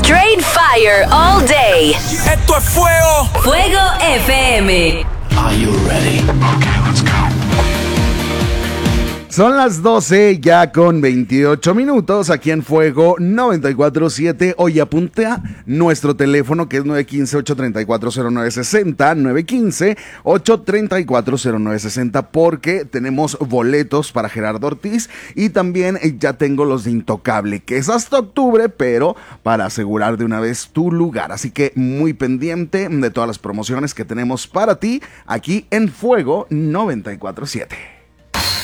Straight fire all day. Esto es fuego. Fuego FM. Are you ready? Okay, let's go. Son las 12 ya con 28 minutos aquí en Fuego 94.7. Hoy apunta nuestro teléfono que es 915-834-0960, 915-834-0960 porque tenemos boletos para Gerardo Ortiz y también ya tengo los de Intocable, que es hasta octubre, pero para asegurar de una vez tu lugar. Así que muy pendiente de todas las promociones que tenemos para ti aquí en Fuego 94.7.